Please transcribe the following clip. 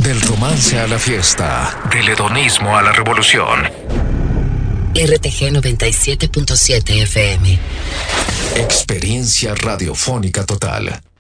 Del romance a la fiesta, del hedonismo a la revolución. RTG 97.7 FM. Experiencia radiofónica total.